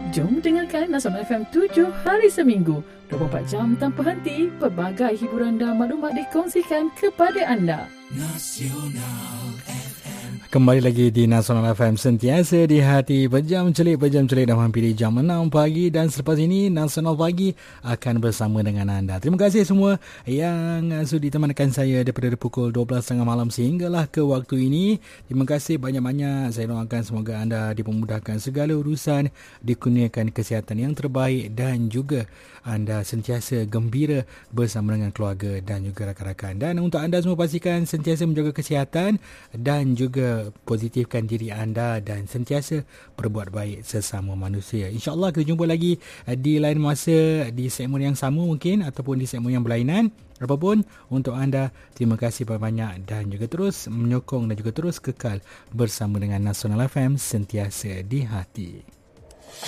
Jom dengarkan Nasional FM 7 hari seminggu, 24 jam tanpa henti, pelbagai hiburan dan maklumat dikongsikan kepada anda. Nasional FM. Kembali lagi di Nasional FM, sentiasa di hati, berjam celik dah hampiri jam 6 pagi, dan selepas ini Nasional Pagi akan bersama dengan anda. Terima kasih semua yang sudi temankan saya daripada pukul 12.30 malam sehinggalah ke waktu ini. Terima kasih banyak-banyak. Saya doakan semoga anda dipermudahkan segala urusan, dikurniakan kesihatan yang terbaik, dan juga anda sentiasa gembira bersama dengan keluarga dan juga rakan-rakan. Dan untuk anda semua, pastikan sentiasa menjaga kesihatan dan juga positifkan diri anda dan sentiasa berbuat baik sesama manusia. InsyaAllah kita jumpa lagi di lain masa, di segmen yang sama mungkin, ataupun di segmen yang berlainan. Apapun, untuk anda, terima kasih banyak dan juga terus menyokong dan juga terus kekal bersama dengan Nasional FM, sentiasa di hati.